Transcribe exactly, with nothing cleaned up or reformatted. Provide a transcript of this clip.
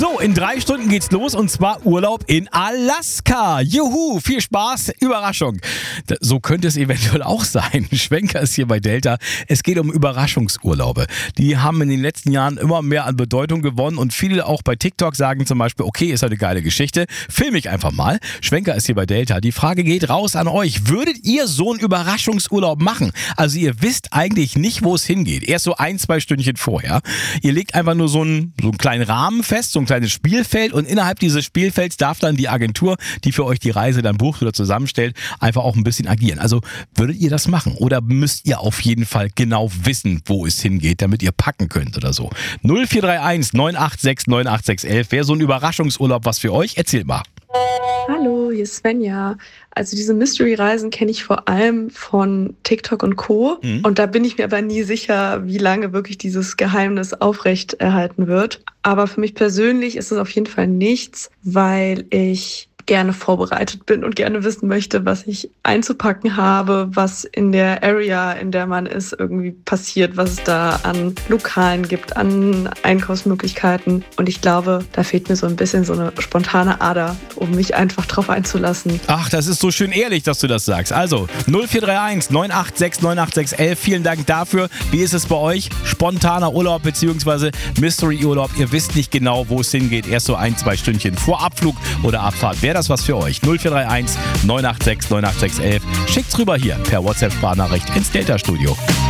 So, in drei Stunden geht's los und zwar Urlaub in Alaska. Juhu, viel Spaß, Überraschung. So könnte es eventuell auch sein. Schwenker ist hier bei Delta. Es geht um Überraschungsurlaube. Die haben in den letzten Jahren immer mehr an Bedeutung gewonnen und viele auch bei TikTok sagen zum Beispiel, okay, ist eine geile Geschichte, film ich einfach mal. Schwenker ist hier bei Delta. Die Frage geht raus an euch. Würdet ihr so einen Überraschungsurlaub machen? Also ihr wisst eigentlich nicht, wo es hingeht. Erst so ein, zwei Stündchen vorher. Ihr legt einfach nur so einen, so einen kleinen Rahmen fest, so ein kleines Spielfeld und innerhalb dieses Spielfelds darf dann die Agentur, die für euch die Reise dann bucht oder zusammenstellt, einfach auch ein bisschen agieren. Also würdet ihr das machen oder müsst ihr auf jeden Fall genau wissen, wo es hingeht, damit ihr packen könnt oder so? null vier drei eins neun acht sechs neun acht sechs eins eins wäre so ein Überraschungsurlaub was für euch? Erzählt mal. Hallo, hier ist Svenja. Also diese Mystery-Reisen kenne ich vor allem von TikTok und Co. Mhm. Und da bin ich mir aber nie sicher, wie lange wirklich dieses Geheimnis aufrechterhalten wird. Aber für mich persönlich ist es auf jeden Fall nichts, weil ich gerne vorbereitet bin und gerne wissen möchte, was ich einzupacken habe, was in der Area, in der man ist, irgendwie passiert, was es da an Lokalen gibt, an Einkaufsmöglichkeiten. Und ich glaube, da fehlt mir so ein bisschen so eine spontane Ader, um mich einfach drauf einzulassen. Ach, das ist so schön ehrlich, dass du das sagst. Also null vier drei eins neun acht sechs neun acht sechs eins eins, vielen Dank dafür. Wie ist es bei euch? Spontaner Urlaub bzw. Mystery-Urlaub. Ihr wisst nicht genau, wo es hingeht. Erst so ein, zwei Stündchen vor Abflug oder Abfahrt. Wäre das was für euch? null vier drei eins neun acht sechs neun acht sechs eins eins. Schickt's rüber hier per WhatsApp-Sprachnachricht ins Delta-Studio.